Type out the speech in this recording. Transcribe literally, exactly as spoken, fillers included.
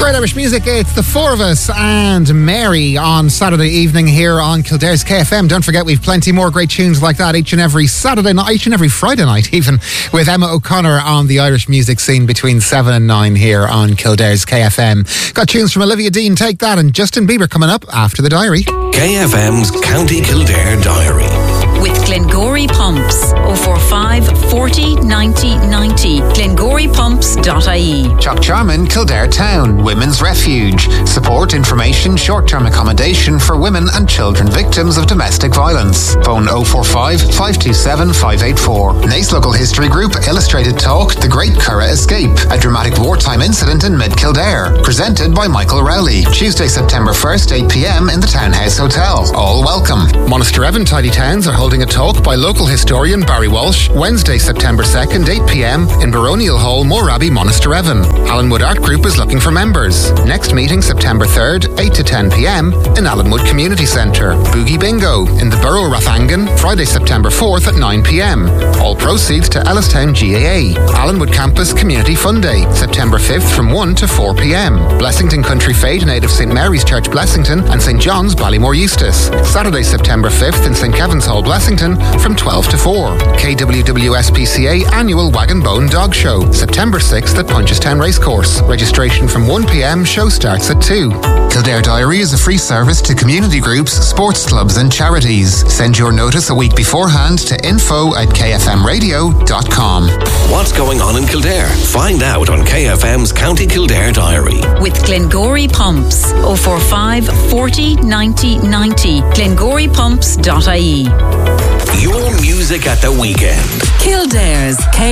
Great Irish music. It's the four of us and Mary on Saturday evening here on Kildare's K F M. Don't forget, we've plenty more great tunes like that each and every Saturday night, each and every Friday night even, with Emma O'Connor on the Irish music scene between seven and nine here on Kildare's K F M. Got tunes from Olivia Dean, Take That, and Justin Bieber coming up after the diary. K F M's County Kildare Diary. With Glengory Pumps. oh four five, forty, ninety, ninety. glengory pumps dot I E. Chuck Charman, Kildare Town, Women's Refuge. Support, information, short-term accommodation for women and children victims of domestic violence. Phone oh four five, five two seven, five eight four. Nace Local History Group, Illustrated Talk, The Great Curragh Escape, a dramatic wartime incident in mid-Kildare. Presented by Michael Rowley. Tuesday, September first, eight p.m. in the Townhouse Hotel. All welcome. Monasterevin Tidy Towns are holding a talk by local historian Barry Walsh, Wednesday, September second, eight p.m. in Baronial Hall, Moorabbey, Monasterevin. Allenwood Art Group is looking for members. Next meeting, September third, eight to ten p.m. in Allenwood Community Centre. Boogie Bingo in the Borough of Rathangan, Friday, September fourth at nine p.m. All proceeds to Ellistown G A A. Allenwood Campus Community Fun Day, September fifth from one to four p.m. Blessington Country Fete in aid of Saint Mary's Church Blessington and Saint John's Ballymore Eustace. Saturday, September fifth in Saint Kevin's Hall Blessington from twelve to four. K W W S P C A Annual Wagon Bone Dog Show, September sixth at Punchestown Racecourse. Registration from one p.m. Show starts at two. Kildare Diary is a free service to community groups, sports clubs and charities. Send your notice a week beforehand to info at k f m radio dot com. What's going on in Kildare? Find out on K F M's County Kildare Diary. With Glengory Pumps. oh four five, forty, ninety, ninety. glengory pumps dot I E. Your music at the weekend. Kildare's K